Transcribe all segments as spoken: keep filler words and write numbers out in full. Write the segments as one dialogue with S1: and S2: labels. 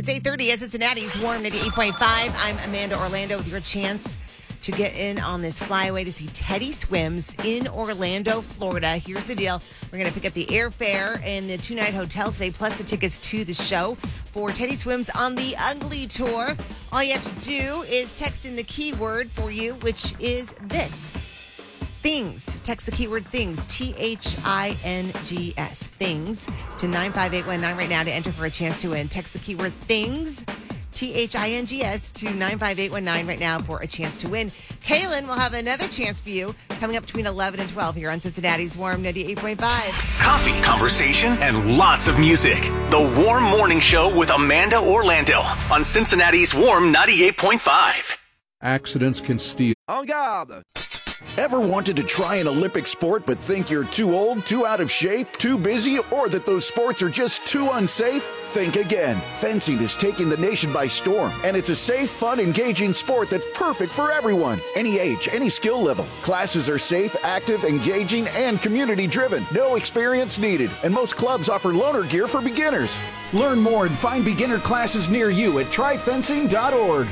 S1: It's eight thirty at Cincinnati's Warm ninety-eight point five. I'm Amanda Orlando with your chance to get in on this flyaway to see Teddy Swims in Orlando, Florida. Here's the deal. We're going to pick up the airfare and the two-night hotel stay, plus the tickets to the show for Teddy Swims on the Ugly Tour. All you have to do is text in the keyword for you, which is this. Things. Text the keyword things, T H I N G S, things, to nine five eight one nine right now to enter for a chance to win. Text the keyword things, T H I N G S, to nine five eight one nine right now for a chance to win. Kaylin will have another chance for you coming up between eleven and twelve here on Cincinnati's Warm ninety-eight point five.
S2: Coffee, conversation, and lots of music. The Warm Morning Show with Amanda Orlando on Cincinnati's Warm ninety-eight point five.
S3: Accidents can steal.
S4: En garde! Ever wanted to try an Olympic sport but think you're too old, too out of shape, too busy, or that those sports are just too unsafe? Think again. Fencing is taking the nation by storm, and it's a safe, fun, engaging sport that's perfect for everyone. Any age, any skill level. Classes are safe, active, engaging, and community-driven. No experience needed, and most clubs offer loaner gear for beginners. Learn more and find beginner classes near you at try fencing dot org.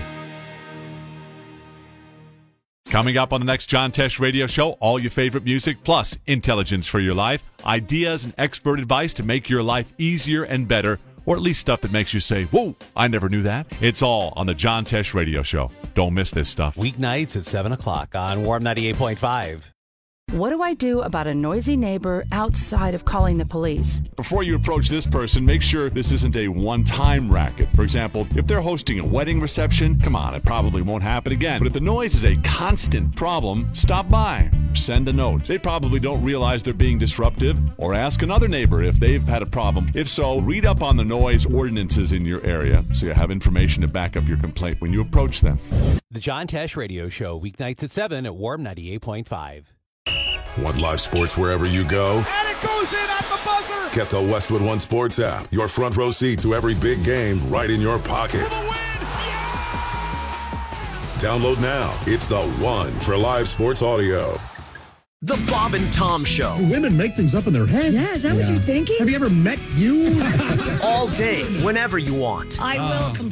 S5: Coming up on the next John Tesh radio show, all your favorite music plus intelligence for your life, ideas and expert advice to make your life easier and better, or at least stuff that makes you say, whoa, I never knew that. It's all on the John Tesh radio show. Don't miss this stuff.
S6: Weeknights at seven o'clock on Warm ninety-eight point five.
S7: What do I do about a noisy neighbor outside of calling the police?
S5: Before you approach this person, make sure this isn't a one-time racket. For example, if they're hosting a wedding reception, come on, it probably won't happen again. But if the noise is a constant problem, stop by. Send a note. They probably don't realize they're being disruptive, or ask another neighbor if they've had a problem. If so, read up on the noise ordinances in your area so you have information to back up your complaint when you approach them.
S6: The John Tesh Radio Show, weeknights at seven at Warm ninety-eight point five.
S8: Want live sports wherever you go?
S9: And it goes in at the buzzer!
S8: Get the Westwood One Sports app. Your front row seat to every big game right in your pocket.
S9: For the win! Yeah!
S8: Download now. It's the one for live sports audio.
S2: The Bob and Tom Show.
S10: Women make things up in their head.
S11: Yeah, is that yeah. what you're thinking?
S10: Have you ever met you?
S2: All day, whenever you want.
S11: I will